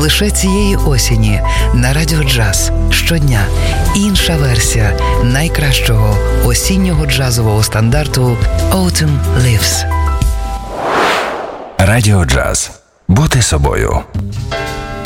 Лише цієї осені на Радіо Джаз щодня інша версія найкращого осіннього джазового стандарту Autumn Leaves. Радіо Джаз. Бути собою.